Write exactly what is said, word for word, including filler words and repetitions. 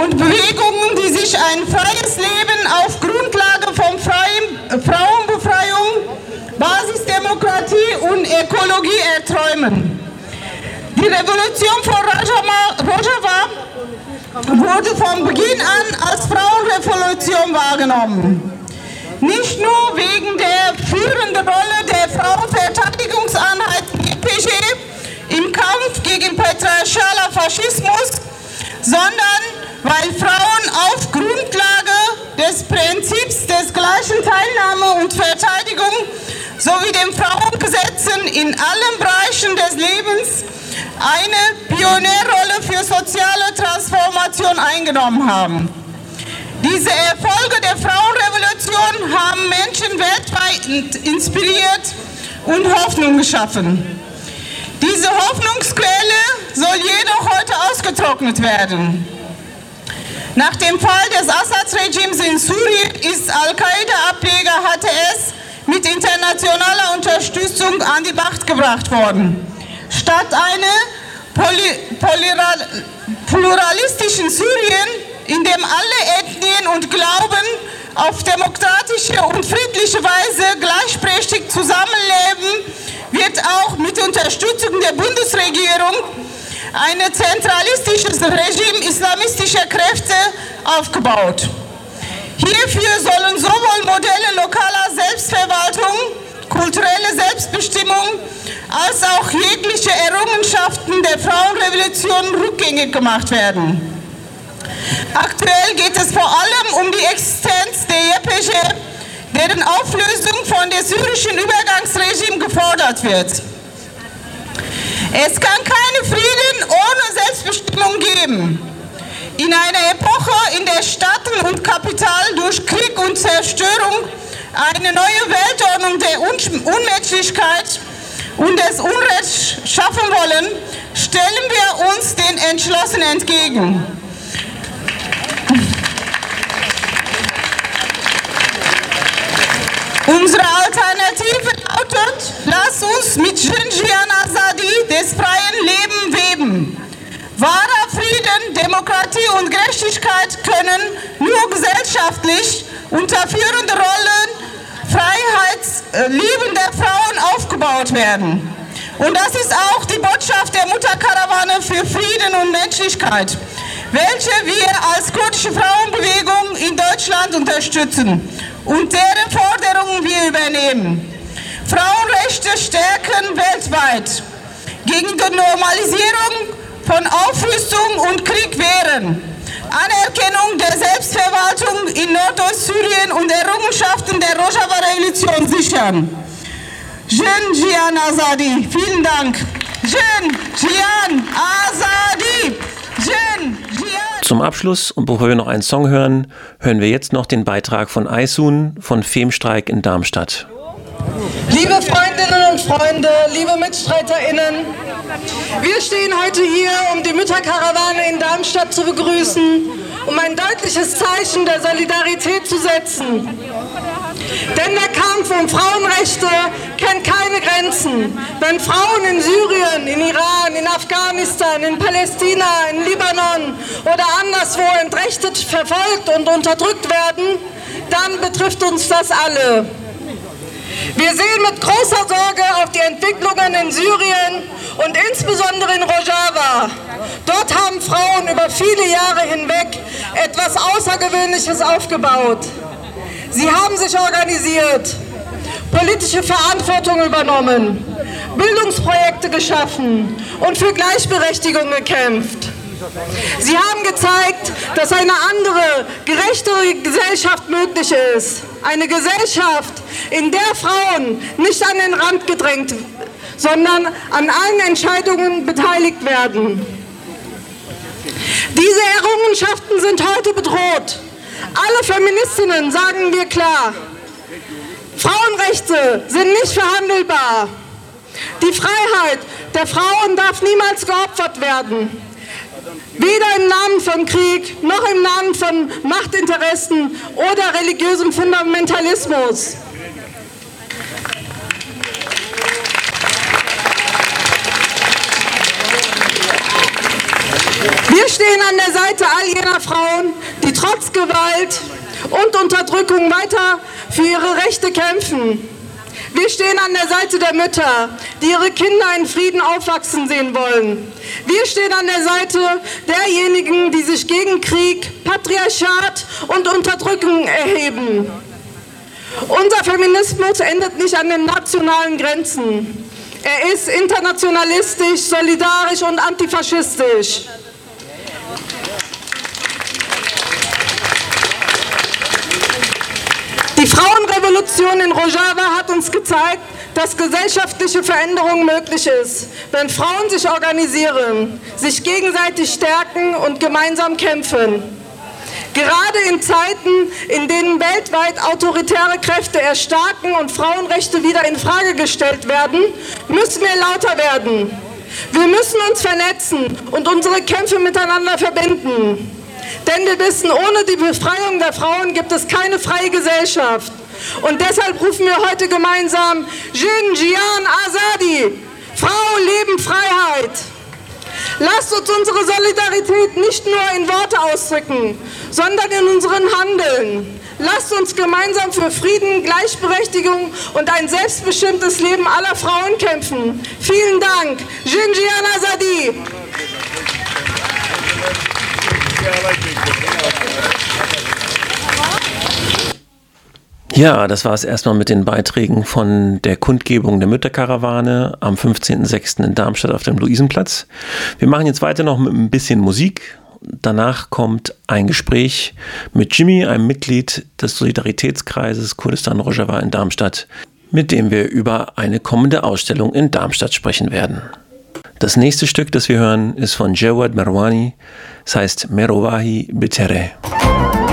und Bewegungen, die sich ein freies Leben auf Grundlage von freien Frauenbefreiung, Basisdemokratie und Ökologie erträumen. Die Revolution von Rojava wurde von Beginn an als Frauenrevolution wahrgenommen. Nicht nur wegen der führenden Rolle der Frauenverteidigungseinheit G P G im Kampf gegen patriarchaler Faschismus, sondern weil Frauen auf Grundlage des Prinzips des gleichen Teilnahme und Verteidigung sowie den Frauengesetzen in allen Bereichen des Lebens eine Pionierrolle für soziale Transformation eingenommen haben. Diese Erfolge der Frauenrevolution haben Menschen weltweit inspiriert und Hoffnung geschaffen. Diese Hoffnungsquelle soll jedoch heute ausgetrocknet werden. Nach dem Fall des Assad-Regimes in Syrien ist Al-Qaida-Ableger H T S mit internationaler Unterstützung an die Macht gebracht worden. Statt einer pluralistischen Syrien, in dem alle Ethnien und Glauben auf demokratische und friedliche Weise gleichberechtigt zusammenleben, wird auch mit Unterstützung der Bundesregierung ein zentralistisches Regime islamistischer Kräfte aufgebaut. Hierfür sollen sowohl Modelle lokaler Selbstverwaltung, kulturelle Selbstbestimmung als auch jegliche Errungenschaften der Frauenrevolution rückgängig gemacht werden. Aktuell geht es vor allem um die Existenz der J P G, deren Auflösung von der syrischen Übergangsregime gefordert wird. Es kann keinen Frieden ohne Selbstbestimmung geben. In einer Epoche, in der Staaten und Kapital durch Krieg und Zerstörung eine neue Weltordnung der Unmenschlichkeit und des Unrechts schaffen wollen, stellen wir uns den entschlossen entgegen. Unsere Alternative lautet: Lass uns mit Jinjian Azadi des freien Lebens weben. Wahrer Frieden, Demokratie und Gerechtigkeit können nur gesellschaftlich unter führenden Rollen freiheitsliebender Frauen aufgebaut werden. Und das ist auch die Botschaft der Mutterkarawane für Frieden und Menschlichkeit, welche wir als kurdische Frauenbewegung in Deutschland unterstützen und deren Forderungen wir übernehmen. Frauenrechte stärken weltweit, gegen die Normalisierung von Aufrüstung und Krieg wehren, Anerkennung der Selbstverwaltung in Nordostsyrien und Errungenschaften der Rojava-Revolution sichern. Jinjian Azadi, vielen Dank. Jinjian Azadi. Jinjian. Zum Abschluss, und bevor wir noch einen Song hören, hören wir jetzt noch den Beitrag von Aysun von Femstreik in Darmstadt. Liebe Freundinnen und Freunde, liebe MitstreiterInnen, wir stehen heute hier, um die Mütterkarawane in Darmstadt zu begrüßen, um ein deutliches Zeichen der Solidarität zu setzen. Denn der Kampf um Frauenrechte kennt keine Grenzen. Wenn Frauen in Syrien, in Iran, in Afghanistan, in Palästina, in Libanon oder anderswo entrechtet, verfolgt und unterdrückt werden, dann betrifft uns das alle. Wir sehen mit großer Sorge auf die Entwicklungen in Syrien und insbesondere in Rojava. Dort haben Frauen über viele Jahre hinweg etwas Außergewöhnliches aufgebaut. Sie haben sich organisiert, politische Verantwortung übernommen, Bildungsprojekte geschaffen und für Gleichberechtigung gekämpft. Sie haben gezeigt, dass eine andere, gerechtere Gesellschaft möglich ist. Eine Gesellschaft, in der Frauen nicht an den Rand gedrängt, sondern an allen Entscheidungen beteiligt werden. Diese Errungenschaften sind heute bedroht. Alle Feministinnen sagen wir klar, Frauenrechte sind nicht verhandelbar. Die Freiheit der Frauen darf niemals geopfert werden. Weder im Namen von Krieg, noch im Namen von Machtinteressen oder religiösem Fundamentalismus. Wir stehen an der Seite all jener Frauen, die trotz Gewalt und Unterdrückung weiter für ihre Rechte kämpfen. Wir stehen an der Seite der Mütter, die ihre Kinder in Frieden aufwachsen sehen wollen. Wir stehen an der Seite derjenigen, die sich gegen Krieg, Patriarchat und Unterdrückung erheben. Unser Feminismus endet nicht an den nationalen Grenzen. Er ist internationalistisch, solidarisch und antifaschistisch. Die Frauenrevolution in Rojava hat uns gezeigt, dass gesellschaftliche Veränderung möglich ist, wenn Frauen sich organisieren, sich gegenseitig stärken und gemeinsam kämpfen. Gerade in Zeiten, in denen weltweit autoritäre Kräfte erstarken und Frauenrechte wieder in Frage gestellt werden, müssen wir lauter werden. Wir müssen uns vernetzen und unsere Kämpfe miteinander verbinden. Denn wir wissen, ohne die Befreiung der Frauen gibt es keine freie Gesellschaft. Und deshalb rufen wir heute gemeinsam Jin, Jian, Azadi, Frau, Leben, Freiheit. Lasst uns unsere Solidarität nicht nur in Worte ausdrücken, sondern in unseren Handeln. Lasst uns gemeinsam für Frieden, Gleichberechtigung und ein selbstbestimmtes Leben aller Frauen kämpfen. Vielen Dank. Jin, Jian, Azadi. Ja, das war es erstmal mit den Beiträgen von der Kundgebung der Mütterkarawane am fünfzehnten sechsten in Darmstadt auf dem Luisenplatz. Wir machen jetzt weiter noch mit ein bisschen Musik. Danach kommt ein Gespräch mit Jimmy, einem Mitglied des Solidaritätskreises Kurdistan Rojava in Darmstadt, mit dem wir über eine kommende Ausstellung in Darmstadt sprechen werden. Das nächste Stück, das wir hören, ist von Jawad Marwani. Es heißt Merowahi Bitere.